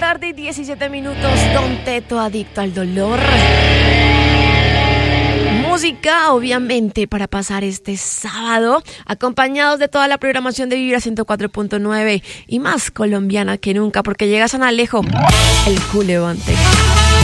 tarde y 17 minutos. Don Teto, adicto al dolor. Música, obviamente, para pasar este sábado, acompañados de toda la programación de Vibra 104.9 y más colombiana que nunca, porque llega San Alejo, el culebante.